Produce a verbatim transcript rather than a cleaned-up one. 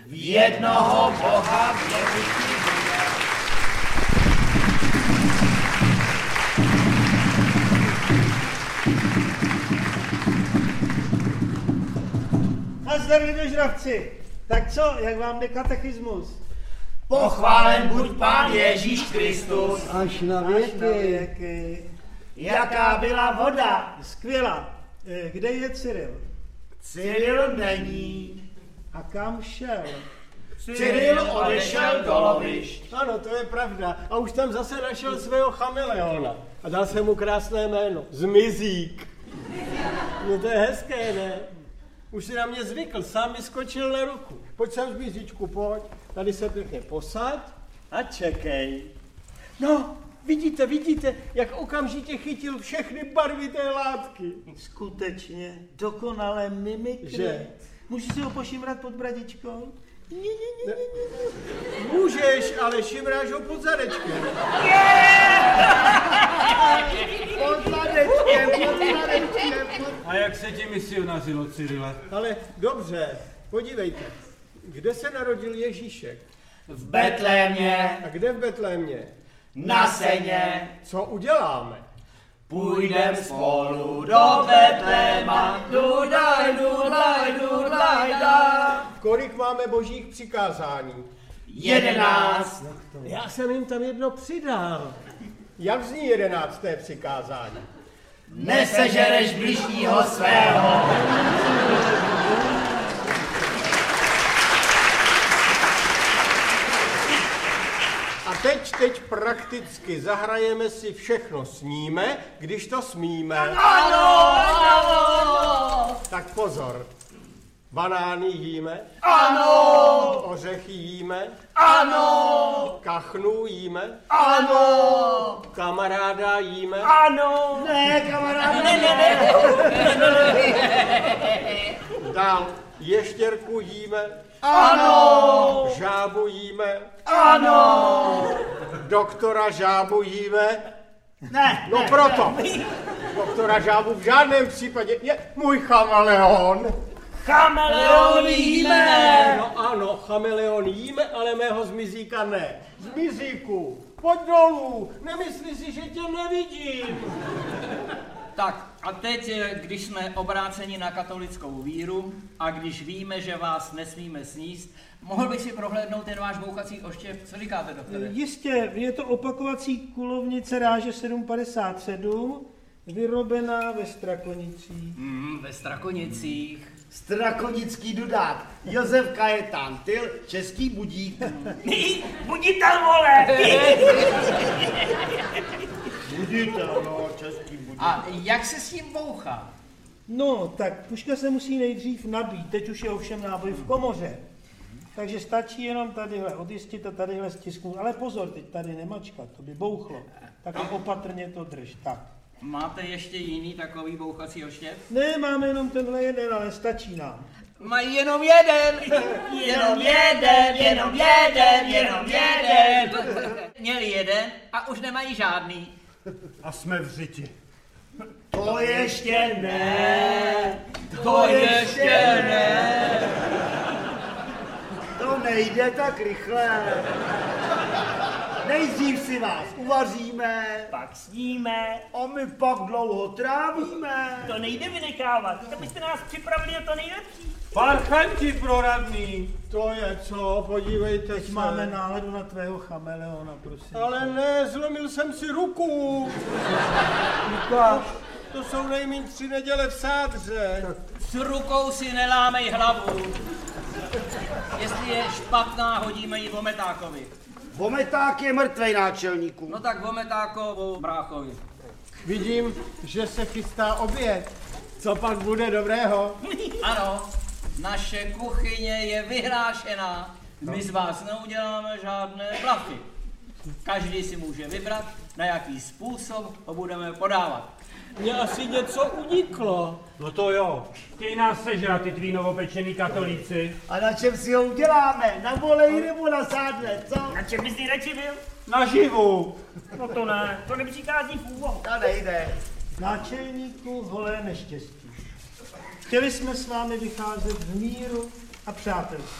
v jednoho Boha věřit. Nazdar, lidožravci. Tak co, jak vám jde katechismus? Pochválen buď Pán Ježíš Kristus. Až na věky. Až na věky. Jaká byla voda? Skvělá. Kde je Cyril? Cyril není. A kam šel? Cyril odešel do lovišť. Ano, to je pravda. A už tam zase našel svého chameleona. A dal jsem mu krásné jméno. Zmizík. No to je hezké, ne? Už si na mě zvykl, sám mi skočil na ruku. Pojď sem, Zmizíčku, pojď. Tady se pěkně posaď a čekej. No, vidíte, vidíte, jak okamžitě chytil všechny barvy té látky. Skutečně, dokonalé mimikry. Že? Můžu si ho pošimrat pod bradičkou? Ne, ne, ne, ne, ne. Můžeš, ale šimráš ho pod zadečkem. Pod zadečkem, pod zadečkem. A jak se ti misionařilo, Cyrile? Ale dobře, podívejte. Kde se narodil Ježíšek? V Betlémě. A kde v Betlémě? Na Seně. Co uděláme? Půjdem spolu do Betléma. Dudaj, dudaj, dudaj, daj. Kolik máme božích přikázání? Jedenáct. Já jsem jim tam jedno přidal. Jak zní jedenácté přikázání? Nesežereš bližního svého. A teď, teď prakticky zahrajeme si všechno sníme, když to smíme. Ano, ano. Tak pozor. Banány jíme. Ano. Ořechy jíme. Ano. Kachnu jíme. Ano. Kamaráda jíme. Ano. Ne, kamaráde, ne, ne, ne. Dál ještěrku jíme. Ano. Žábu jíme. Ano. Doktora žábu jíme. Ne. No proto. Doktora žábu v žádném případě je můj chameleon. Chameleon jíme. No ano, chameleon jíme, ale mého Zmizíka ne. Zmizíku, pojď dolů, nemyslí si, že tě nevidím. Tak a teď, když jsme obráceni na katolickou víru a když víme, že vás nesmíme sníst, mohl bych si prohlédnout ten váš bouchací oštěp. Co říkáte, doktore? Jistě, je to opakovací kulovnice ráže sedm padesát sedm, vyrobená ve Strakonicích. Mm, ve Strakonicích. Strakonický dudák. Josef Kajetán Tyl, český budík. Buditel, vole! Buditel, no, český budík. A jak se s tím bouchá? No, tak puška se musí nejdřív nabít, teď už je ovšem náboj v komoře. Takže stačí jenom tadyhle odjistit a tadyhle stisknout. Ale pozor, teď tady nemačkat, to by bouchlo. Tak opatrně to drž, tak. Máte ještě jiný takový bouchací oštěp? Ne, máme jenom tenhle jeden, ale stačí nám. Mají jenom jeden! Jenom jeden, jenom jeden, jenom jeden. Měli jeden a už nemají žádný. A jsme v řiti. To ještě ne. To ještě ne. To nejde tak rychle. Nejdřív si vás uvaříme. Pak sníme. A my pak dlouho trávíme. To nejde vynechávat. To byste nás připravili o to nejlepší. Parchanti proradný. To je co, podívejte Teď se. máme náladu na tvého chameleona, prosím. Ale ne, zlomil jsem si ruku. Lukáš, To jsou nejméně tři neděle v sádře. S rukou si nelámej hlavu. Jestli je špatná, hodíme ji Vometákovi. Vometák je mrtvej, náčelníku. No tak Vometákovu bráchovi. Vidím, že se chystá oběd. Co pak bude dobrého? Ano, naše kuchyně je vyhlášená. My z vás neuděláme žádné blafy. Každý si může vybrat, na jaký způsob ho budeme podávat. Mně asi něco uniklo. No to jo. Chtějí nás sežrat, ty tví novopečený katolíci. A na čem si ho uděláme? Na voleji nebo na sádle, co? Na čem bys nejradši byl? Naživu. No to ne, to nepřichází v úvahu. To nejde. náčelníku holé neštěstí. Chtěli jsme s vámi vycházet v míru a přátelství.